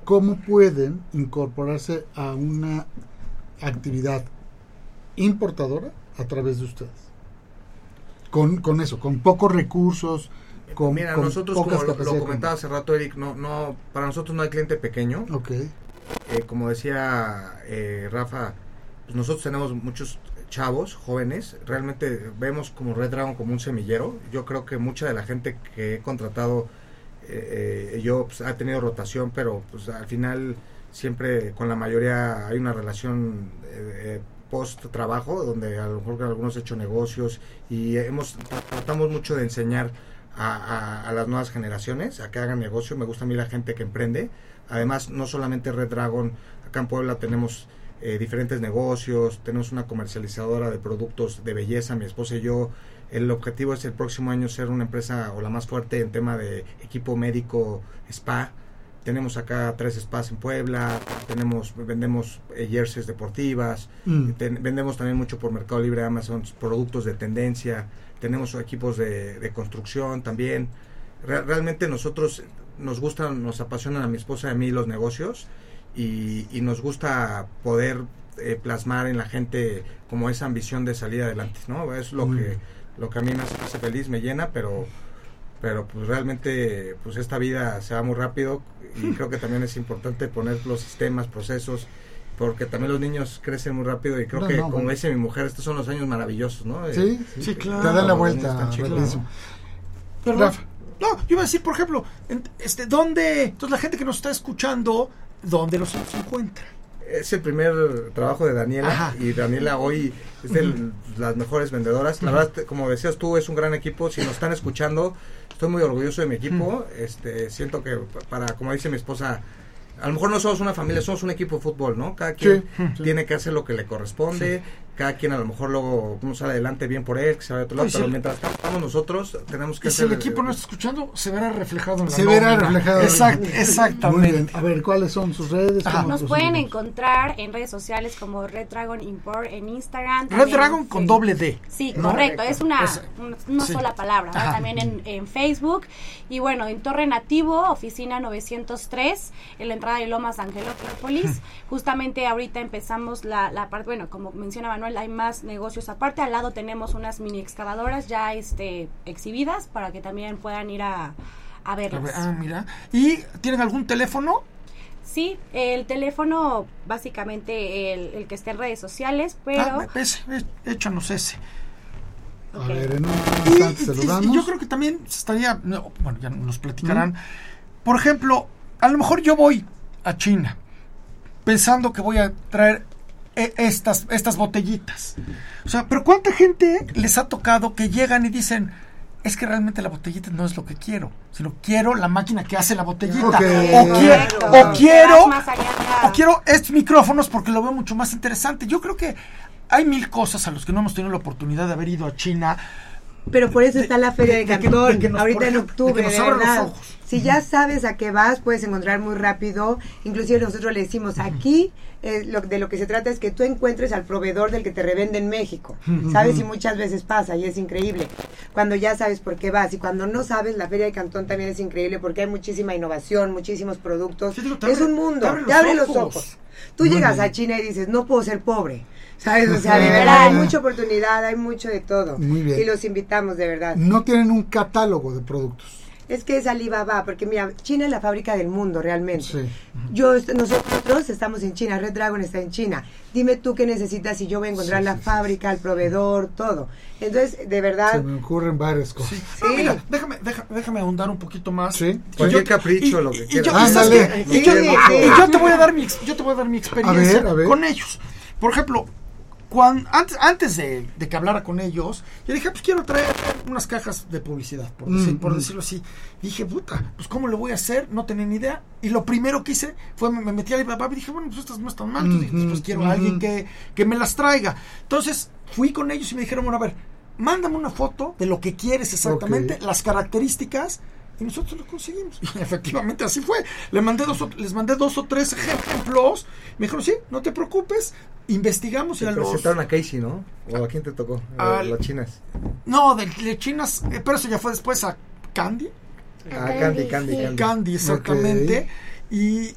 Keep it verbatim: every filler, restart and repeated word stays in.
¿cómo pueden incorporarse a una actividad importadora a través de ustedes? Con, con eso, con pocos recursos, con, Mira, con nosotros, como lo, lo comentaba hace rato, Eric, no, no, para nosotros no hay cliente pequeño. Okay. Eh, como decía eh, Rafa, pues nosotros tenemos muchos chavos, jóvenes, realmente vemos como Red Dragon como un semillero. Yo creo que mucha de la gente que he contratado, eh, eh, yo pues, ha tenido rotación, pero pues al final siempre con la mayoría hay una relación eh, post trabajo, donde a lo mejor algunos he hecho negocios y hemos tratamos mucho de enseñar a, a, a las nuevas generaciones a que hagan negocio. Me gusta a mí la gente que emprende. Además, no solamente Red Dragon, acá en Puebla tenemos eh, diferentes negocios, tenemos una comercializadora de productos de belleza, mi esposa y yo. El objetivo es el próximo año ser una empresa o la más fuerte en tema de equipo médico spa. Tenemos acá tres spas en Puebla, tenemos vendemos eh, jerseys deportivas, mm. ten, vendemos también mucho por Mercado Libre, Amazon, productos de tendencia, tenemos equipos de, de construcción también. Re, realmente nosotros nos gustan, nos apasionan a mi esposa y a mí los negocios y, y nos gusta poder eh, plasmar en la gente como esa ambición de salir adelante, ¿no? Es lo mm. que lo que a mí me hace feliz, me llena, pero pero pues realmente pues esta vida se va muy rápido y creo que también es importante poner los sistemas, procesos, porque también los niños crecen muy rápido y creo no, que no, como bueno. dice mi mujer, estos son los años maravillosos, ¿no? Sí, sí, sí claro. Te dan la vuelta. Pero Rafa. No, yo iba a decir, por ejemplo, este, ¿dónde, entonces la gente que nos está escuchando, dónde los encuentra? Es el primer trabajo de Daniela. Ajá. Y Daniela hoy es de uh-huh. las mejores vendedoras. La uh-huh. verdad, como decías tú, es un gran equipo. Si nos están escuchando, estoy muy orgulloso de mi equipo. Uh-huh. Este, siento que para, como dice mi esposa, a lo mejor no somos una familia, somos un equipo de fútbol, ¿no? Cada quien sí, tiene sí. que hacer lo que le corresponde. Sí. Cada quien a lo mejor luego uno sale adelante bien por él, que se va de otro lado, pero sí. mientras estamos nosotros tenemos que y hacer... si el equipo no está escuchando, se verá reflejado en la Se verá nómina. reflejado. Exact, exactamente. A ver, ¿cuáles son sus redes? Nos pueden encontrar en redes sociales como Red Dragon Import en Instagram. Red Dragon con sí. doble D. Sí, ¿no? Correcto, es una, una, una sí. sola palabra. También en, en Facebook. Y bueno, en Torre Nativo, oficina novecientos tres, en la entrada de Lomas Angelópolis. Justamente ahorita empezamos la, la parte, bueno, como menciona Manuel, hay más negocios aparte. Al lado tenemos unas mini excavadoras ya este exhibidas para que también puedan ir a, a verlas. Ah, mira. ¿Y tienen algún teléfono? Sí, el teléfono básicamente el, el que está en redes sociales, pero... Ah, ese, échanos ese. Okay. A ver, en un instante se lo damos. Y yo creo que también estaría, no, bueno, ya nos platicarán. ¿Mm? Por ejemplo, a lo mejor yo voy a China pensando que voy a traer estas estas botellitas. O sea, pero ¿cuánta gente les ha tocado que llegan y dicen, es que realmente la botellita no es lo que quiero, sino quiero la máquina que hace la botellita? Okay. O, quiero, o quiero o quiero estos micrófonos porque lo veo mucho más interesante. Yo creo que hay mil cosas a los que no hemos tenido la oportunidad de haber ido a China. Pero por eso está la Feria de, de, de Cantón, de que nos, ahorita ejemplo, en octubre, de, de verdad. Si ya sabes a qué vas, puedes encontrar muy rápido. Inclusive nosotros le decimos, aquí eh, lo, de lo que se trata es que tú encuentres al proveedor del que te revende en México. ¿Sabes? Y muchas veces pasa y es increíble. Cuando ya sabes por qué vas. Y cuando no sabes, la Feria de Cantón también es increíble porque hay muchísima innovación, muchísimos productos. Sí, digo, es abre, un mundo, te abre, te abre los, los ojos. Tú muy llegas bien. a China y dices, no puedo ser pobre. ¿Sabes? O sea, de verdad hay mucha oportunidad, hay mucho de todo. Muy bien. Y los invitamos, de verdad. No tienen un catálogo de productos. Es que es Alibaba, porque mira, China es la fábrica del mundo, realmente. Sí. Yo, nosotros estamos en China, Red Dragon está en China. Dime tú qué necesitas y yo voy a encontrar sí, la sí, fábrica, sí. el proveedor, todo. Entonces, de verdad... Se me ocurren varias cosas. Sí. Sí. Ah, mira, déjame, déjame, déjame ahondar un poquito más. Sí. Cualquier capricho, y, lo que y, quieras. Y yo, ah, que, y, yo, y, y yo te voy a dar mi, yo te voy a dar mi experiencia a ver, a ver. con ellos. Por ejemplo... Cuando, antes antes de, de que hablara con ellos, yo dije, pues quiero traer unas cajas de publicidad, por, decir, mm, por decirlo así. Y dije, puta, pues ¿cómo lo voy a hacer? No tenía ni idea. Y lo primero que hice fue, me, me metí a Alibaba y dije, bueno, pues estas no están mal. Entonces, mm, pues quiero mm, a alguien que, que me las traiga. Entonces, fui con ellos y me dijeron, bueno, a ver, mándame una foto de lo que quieres exactamente, okay. las características, y nosotros lo conseguimos. Y efectivamente así fue. Le mandé dos o, les mandé dos o tres ejemplos. Me dijeron, sí, no te preocupes. Investigamos. Te y a presentaron los... a Casey, ¿no? ¿O a quién te tocó? A las chinas. No, de, de chinas, eh, pero eso ya fue después a Candy. Ah, Candy, Candy, sí. Candy. Candy, exactamente. Okay. Y,